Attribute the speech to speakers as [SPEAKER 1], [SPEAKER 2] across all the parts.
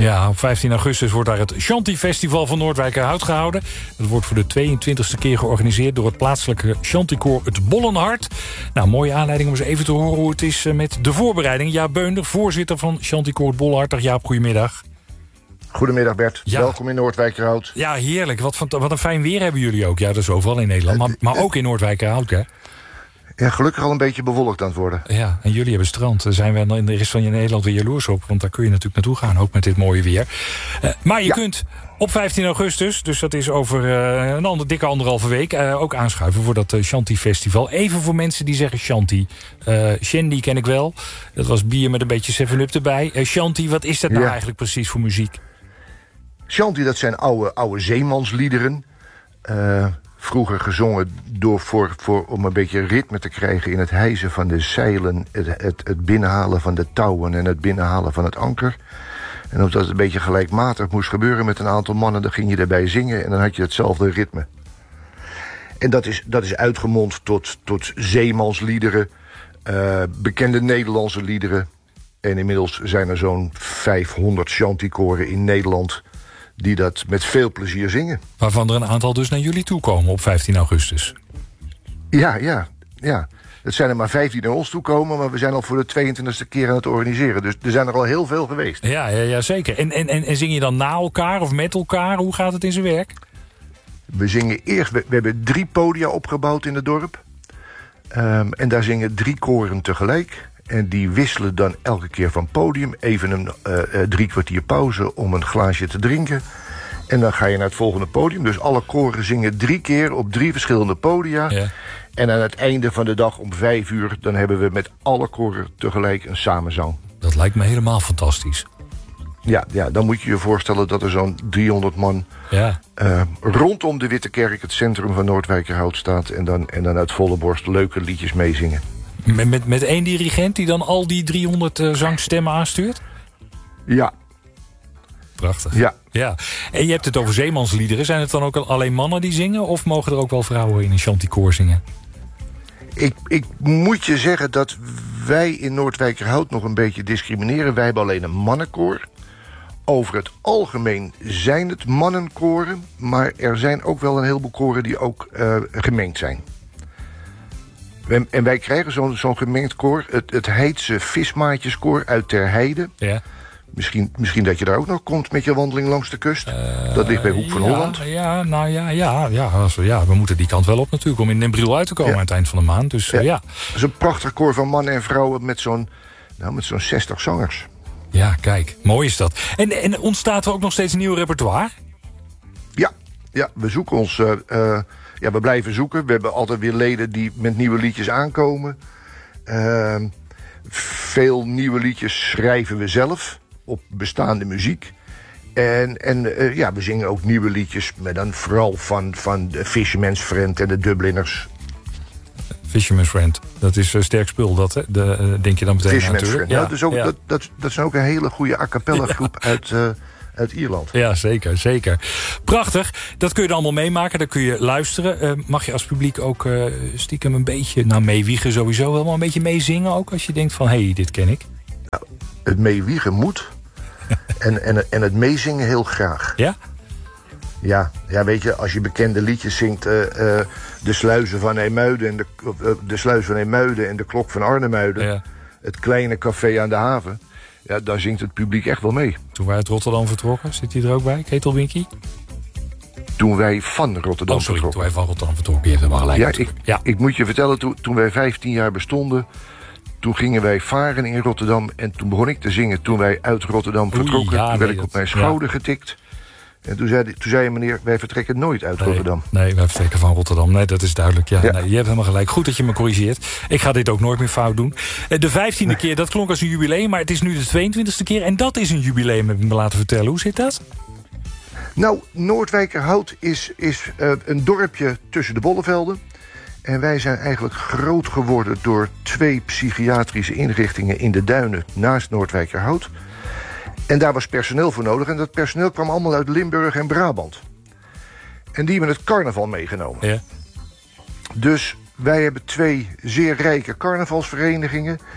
[SPEAKER 1] Ja, op 15 augustus wordt daar het Shanty Festival van Noordwijkerhout gehouden. Dat wordt voor de 22e keer georganiseerd door het plaatselijke Shantykoor Het Bollenhart. Nou, mooie aanleiding om eens even te horen hoe het is met de voorbereiding. Jaap Beunder, voorzitter van Shantykoor Het Bollenhart. Dag Jaap, goedemiddag.
[SPEAKER 2] Goedemiddag Bert, welkom in Noordwijkerhout.
[SPEAKER 1] Ja, heerlijk. Wat een fijn weer hebben jullie ook. Ja, dat is overal in Nederland, maar ook in Noordwijkerhout, hè?
[SPEAKER 2] Ja, gelukkig al een beetje bewolkt aan het worden.
[SPEAKER 1] Ja, en jullie hebben strand. Daar zijn we in de rest van Nederland weer jaloers op. Want daar kun je natuurlijk naartoe gaan, ook met dit mooie weer. Maar je kunt op 15 augustus, dus dat is over een dikke 1,5 week... ook aanschuiven voor dat Shanty Festival. Even voor mensen die zeggen Shanty. Shandy ken ik wel. Dat was bier met een beetje 7-Up erbij. Shanty, wat is dat nou eigenlijk precies voor muziek?
[SPEAKER 2] Shanty, dat zijn oude zeemansliederen. Vroeger gezongen om een beetje ritme te krijgen in het hijsen van de zeilen, het binnenhalen van de touwen en het binnenhalen van het anker. En omdat het een beetje gelijkmatig moest gebeuren met een aantal mannen, dan ging je daarbij zingen en dan had je hetzelfde ritme. En dat is uitgemond tot zeemansliederen, bekende Nederlandse liederen. En inmiddels zijn er zo'n 500 shantykoren in Nederland die dat met veel plezier zingen.
[SPEAKER 1] Waarvan er een aantal dus naar jullie toe komen op 15 augustus.
[SPEAKER 2] Ja. Het zijn er maar 15 naar ons toe komen, maar we zijn al voor de 22e keer aan het organiseren. Dus er zijn er al heel veel geweest.
[SPEAKER 1] Ja, zeker. En zing je dan na elkaar of met elkaar? Hoe gaat het in zijn werk?
[SPEAKER 2] We zingen eerst, we hebben 3 podia opgebouwd in het dorp. En daar zingen 3 koren tegelijk. En die wisselen dan elke keer van podium. Even een 3 kwartier pauze om een glaasje te drinken. En dan ga je naar het volgende podium. Dus alle koren zingen 3 keer op 3 verschillende podia. Ja. En aan het einde van de dag om 5 uur... dan hebben we met alle koren tegelijk een samenzang.
[SPEAKER 1] Dat lijkt me helemaal fantastisch.
[SPEAKER 2] Ja, dan moet je je voorstellen dat er zo'n 300 man... rondom de Witte Kerk, het centrum van Noordwijkerhout staat... en dan uit volle borst leuke liedjes meezingen.
[SPEAKER 1] Met 1 dirigent die dan al die 300 zangstemmen aanstuurt?
[SPEAKER 2] Ja.
[SPEAKER 1] Prachtig.
[SPEAKER 2] Ja.
[SPEAKER 1] En je hebt het over zeemansliederen. Zijn het dan ook alleen mannen die zingen? Of mogen er ook wel vrouwen in een shantykoor zingen?
[SPEAKER 2] Ik moet je zeggen dat wij in Noordwijkerhout nog een beetje discrimineren. Wij hebben alleen een mannenkoor. Over het algemeen zijn het mannenkoren. Maar er zijn ook wel een heleboel koren die ook gemengd zijn. En wij krijgen zo'n gemengd koor. Het Heidse Vismaatjeskoor uit Ter Heide. Ja. Misschien dat je daar ook nog komt met je wandeling langs de kust. Dat ligt bij Hoek van Holland. We moeten die kant wel op natuurlijk... om in Den Briel uit te komen aan het eind van de maand. Dus ja. Dat is een prachtig koor van mannen en vrouwen met zo'n 60 zangers.
[SPEAKER 1] Ja, kijk, mooi is dat. En ontstaat er ook nog steeds een nieuw repertoire?
[SPEAKER 2] Ja, we zoeken ons... we blijven zoeken. We hebben altijd weer leden die met nieuwe liedjes aankomen. Veel nieuwe liedjes schrijven we zelf op bestaande muziek. En we zingen ook nieuwe liedjes, maar dan vooral van de Fisherman's Friend en de Dubliners.
[SPEAKER 1] Fisherman's Friend, dat is sterk spul, dat, hè? Denk je dan meteen
[SPEAKER 2] Fisherman's
[SPEAKER 1] natuurlijk.
[SPEAKER 2] Friend, dat is ook een hele goede a cappella groep uit Ierland.
[SPEAKER 1] Ja, zeker. Prachtig. Dat kun je dan allemaal meemaken, daar kun je luisteren. Mag je als publiek ook stiekem een beetje meewiegen sowieso? Wel een beetje meezingen ook, als je denkt van, hé, dit ken ik?
[SPEAKER 2] Nou, het meewiegen moet. en het meezingen heel graag.
[SPEAKER 1] Ja?
[SPEAKER 2] Ja, weet je, als je bekende liedjes zingt... de sluizen van Eemuiden en de sluis van Eemuiden en de klok van Arnhemuiden... Ja. Het kleine café aan de haven... Ja, daar zingt het publiek echt wel mee.
[SPEAKER 1] Toen wij uit Rotterdam vertrokken, zit hij er ook bij, Ketelwinkie?
[SPEAKER 2] Toen wij van Rotterdam vertrokken.
[SPEAKER 1] Toen wij van Rotterdam vertrokken, je hebt hem al gelijk.
[SPEAKER 2] Ik moet je vertellen, toen wij 15 jaar bestonden... toen gingen wij varen in Rotterdam... en toen begon ik te zingen toen wij uit Rotterdam vertrokken. Toen werd ik op mijn schouder getikt... En toen zei meneer, wij vertrekken nooit uit Rotterdam.
[SPEAKER 1] Nee, wij vertrekken van Rotterdam. Nee, dat is duidelijk. Ja. Nee, je hebt helemaal gelijk. Goed dat je me corrigeert. Ik ga dit ook nooit meer fout doen. De 15e keer, dat klonk als een jubileum... maar het is nu de 22e keer. En dat is een jubileum, heb ik me laten vertellen. Hoe zit dat?
[SPEAKER 2] Nou, Noordwijkerhout is een dorpje tussen de Bollevelden. En wij zijn eigenlijk groot geworden... door 2 psychiatrische inrichtingen in de duinen naast Noordwijkerhout... En daar was personeel voor nodig. En dat personeel kwam allemaal uit Limburg en Brabant. En die hebben het carnaval meegenomen. Ja. Dus wij hebben 2 zeer rijke carnavalsverenigingen.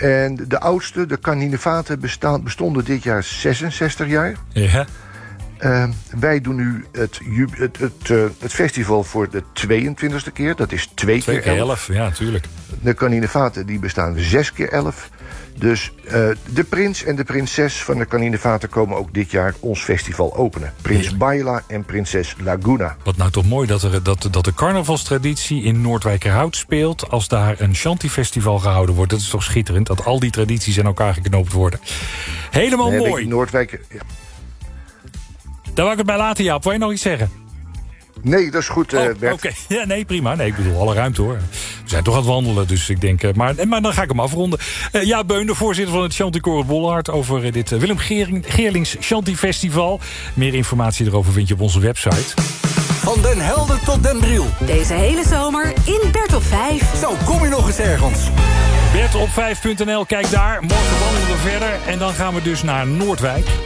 [SPEAKER 2] En de oudste, de Caninevaten, bestonden dit jaar 66 jaar.
[SPEAKER 1] Ja.
[SPEAKER 2] Wij doen nu het festival voor de 22e keer. Dat is 2 keer 11.
[SPEAKER 1] Ja, tuurlijk.
[SPEAKER 2] De Caninevaten die bestaan 6 keer 11. Dus de prins en de prinses van de Caninevaten komen ook dit jaar ons festival openen. Prins Baila en prinses Laguna.
[SPEAKER 1] Wat nou toch mooi dat de carnavalstraditie in Noordwijkerhout speelt als daar een Shanty-festival gehouden wordt. Dat is toch schitterend dat al die tradities aan elkaar geknoopt worden. Helemaal mooi.
[SPEAKER 2] Noordwijk. Ja.
[SPEAKER 1] Daar wou ik het bij laten, Jaap. Wil je nog iets zeggen?
[SPEAKER 2] Nee, dat is goed, Bert.
[SPEAKER 1] Oké. Ja, nee, prima. Nee, ik bedoel, alle ruimte hoor. We zijn toch aan het wandelen, dus ik denk... Maar dan ga ik hem afronden. Jaap Beun, de voorzitter van het Chanticoor het Bollard... over dit Willem Geerlings Shanty Festival. Meer informatie erover vind je op onze website.
[SPEAKER 3] Van Den Helder tot Den Briel.
[SPEAKER 4] Deze hele zomer in Bert op 5.
[SPEAKER 3] Zo kom je nog eens ergens.
[SPEAKER 1] Bertop5.nl, kijk daar. Morgen wandelen we verder. En dan gaan we dus naar Noordwijk.